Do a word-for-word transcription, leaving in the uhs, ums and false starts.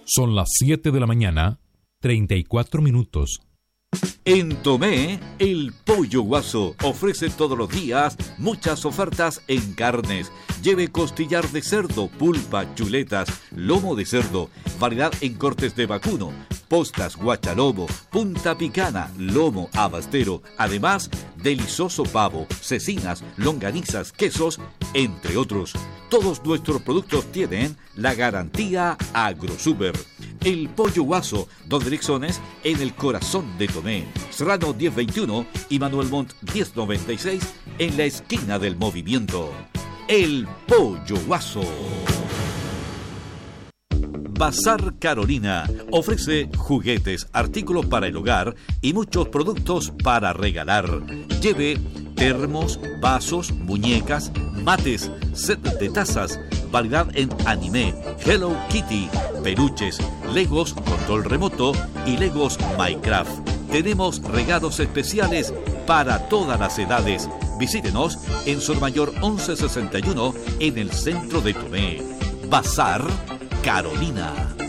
Son las siete de la mañana, treinta y cuatro minutos. En Tomé, el Pollo Guaso ofrece todos los días muchas ofertas en carnes. Lleve costillar de cerdo, pulpa, chuletas, lomo de cerdo, variedad en cortes de vacuno, postas, guachalomo, punta picana, lomo, abastero, además delicioso pavo, cecinas, longanizas, quesos, entre otros. Todos nuestros productos tienen la garantía AgroSuper. El Pollo Guaso, dos direcciones en el corazón de Tomé. Serrano diez veintiuno y Manuel Montt diez noventa y seis en la esquina del movimiento. El Pollo Guaso. Bazar Carolina ofrece juguetes, artículos para el hogar y muchos productos para regalar. Lleve termos, vasos, muñecas, mates, set de tazas, variedad en anime, Hello Kitty, peluches, Legos control remoto y Legos Minecraft. Tenemos regalos especiales para todas las edades. Visítenos en Sormayor once sesenta y uno en el centro de Tomé. Bazar Carolina.